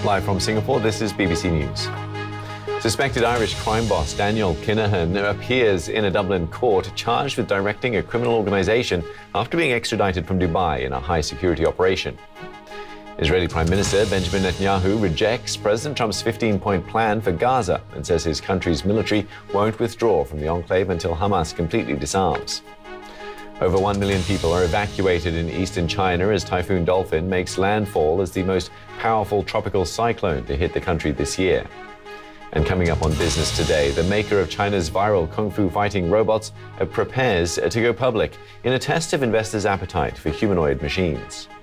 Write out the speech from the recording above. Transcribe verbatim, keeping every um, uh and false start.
Live from Singapore, this is B B C News. Suspected Irish crime boss Daniel Kinahan appears in a Dublin court charged with directing a criminal organisation after being extradited from Dubai in a high-security operation. Israeli Prime Minister Benjamin Netanyahu rejects President Trump's fifteen-point plan for Gaza and says his country's military won't withdraw from the enclave until Hamas completely disarms. Over one million people are evacuated in eastern China as Typhoon Dolphin makes landfall as the most powerful tropical cyclone to hit the country this year. And coming up on Business Today, the maker of China's viral kung fu fighting robots prepares to go public in a test of investors' appetite for humanoid machines.